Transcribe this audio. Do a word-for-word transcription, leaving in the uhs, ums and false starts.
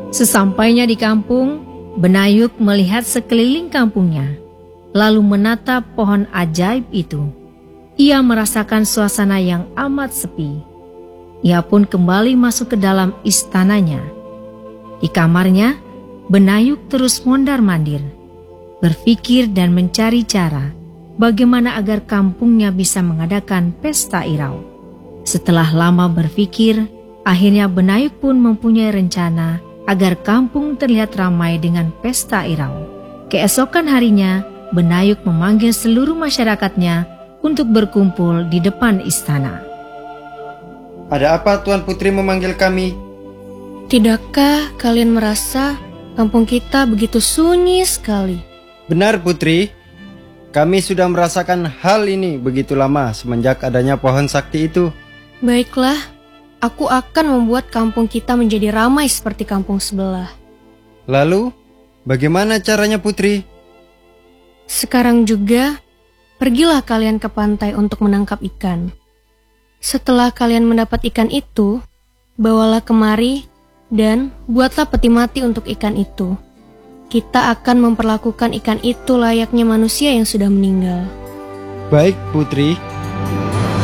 Sesampainya di kampung, Benayuk melihat sekeliling kampungnya, lalu menatap pohon ajaib itu. Ia merasakan suasana yang amat sepi. Ia pun kembali masuk ke dalam istananya. Di kamarnya, Benayuk terus mondar-mandir, berpikir dan mencari cara bagaimana agar kampungnya bisa mengadakan pesta irau. Setelah lama berpikir, akhirnya Benayuk pun mempunyai rencana agar kampung terlihat ramai dengan pesta irau. Keesokan harinya, Benayuk memanggil seluruh masyarakatnya untuk berkumpul di depan istana. Ada apa Tuan Putri memanggil kami? Tidakkah kalian merasa kampung kita begitu sunyi sekali? Benar Putri, kami sudah merasakan hal ini begitu lama semenjak adanya pohon sakti itu. Baiklah, aku akan membuat kampung kita menjadi ramai seperti kampung sebelah. Lalu, bagaimana caranya Putri? Sekarang juga, pergilah kalian ke pantai untuk menangkap ikan. Setelah kalian mendapat ikan itu, bawalah kemari dan buatlah peti mati untuk ikan itu. Kita akan memperlakukan ikan itu layaknya manusia yang sudah meninggal. Baik Putri.